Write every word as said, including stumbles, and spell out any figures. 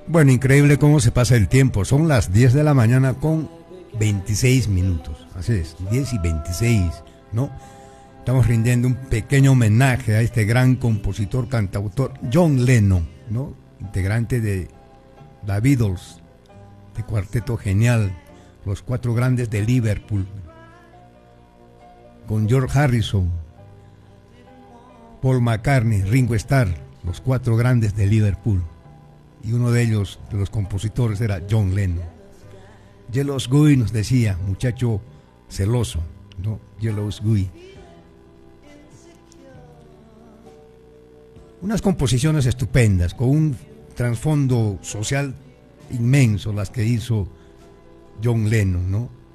Bueno, increíble cómo se pasa el tiempo. Son las diez de la mañana con veintiséis minutos. Así es, diez y veintiséis, ¿no? Estamos rindiendo un pequeño homenaje a este gran compositor, cantautor John Lennon, ¿no? Integrante de The Beatles, de cuarteto genial, los cuatro grandes de Liverpool, con George Harrison, Paul McCartney, Ringo Starr, los cuatro grandes de Liverpool. Y uno de ellos, de los compositores, era John Lennon. Jealous Guy nos decía, muchacho celoso, ¿no? Jealous Guy. Unas composiciones estupendas, con un trasfondo social inmenso, las que hizo John Lennon, ¿no?